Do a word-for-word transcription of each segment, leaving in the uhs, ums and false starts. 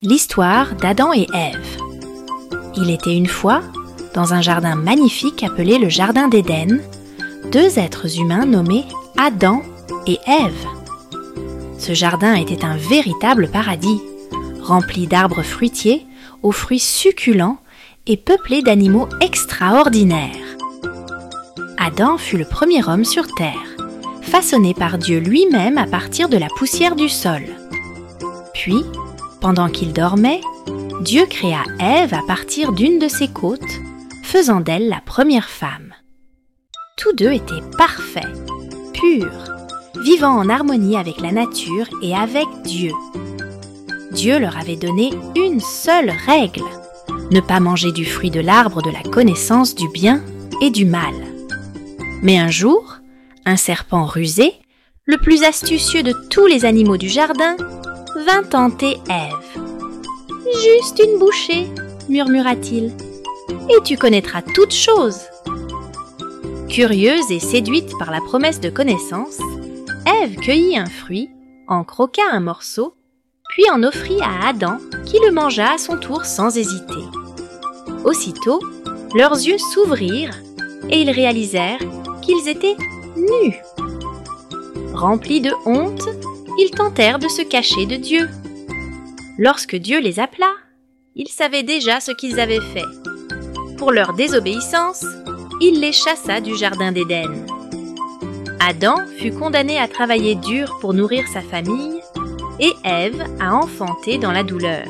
L'histoire d'Adam et Ève. Il était une fois, dans un jardin magnifique appelé le Jardin d'Éden, deux êtres humains nommés Adam et Ève. Ce jardin était un véritable paradis, rempli d'arbres fruitiers, aux fruits succulents et peuplé d'animaux extraordinaires. Adam fut le premier homme sur terre, façonné par Dieu lui-même à partir de la poussière du sol. Puis, pendant qu'il dormait, Dieu créa Ève à partir d'une de ses côtes, faisant d'elle la première femme. Tous deux étaient parfaits, purs, vivant en harmonie avec la nature et avec Dieu. Dieu leur avait donné une seule règle, ne pas manger du fruit de l'arbre de la connaissance du bien et du mal. Mais un jour, un serpent rusé, le plus astucieux de tous les animaux du jardin, vint tenter Ève. « Juste une bouchée, murmura-t-il, et tu connaîtras toutes choses. » Curieuse et séduite par la promesse de connaissance, Ève cueillit un fruit, en croqua un morceau, puis en offrit à Adam qui le mangea à son tour sans hésiter. Aussitôt, leurs yeux s'ouvrirent et ils réalisèrent qu'ils étaient nus. Remplis de honte, ils tentèrent de se cacher de Dieu. Lorsque Dieu les appela, ils savaient déjà ce qu'ils avaient fait. Pour leur désobéissance, il les chassa du jardin d'Éden. Adam fut condamné à travailler dur pour nourrir sa famille et Ève à enfanter dans la douleur.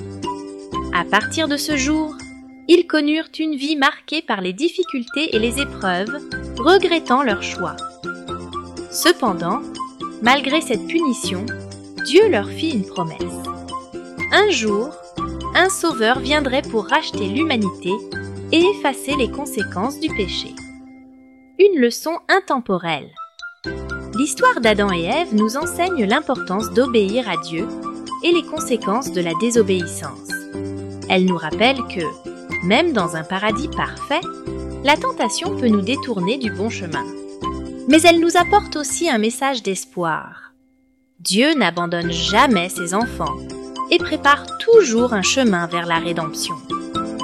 À partir de ce jour, ils connurent une vie marquée par les difficultés et les épreuves, regrettant leur choix. Cependant, malgré cette punition, Dieu leur fit une promesse. Un jour, un sauveur viendrait pour racheter l'humanité et effacer les conséquences du péché. Une leçon intemporelle. L'histoire d'Adam et Ève nous enseigne l'importance d'obéir à Dieu et les conséquences de la désobéissance. Elle nous rappelle que, même dans un paradis parfait, la tentation peut nous détourner du bon chemin. Mais elle nous apporte aussi un message d'espoir. Dieu n'abandonne jamais ses enfants et prépare toujours un chemin vers la rédemption.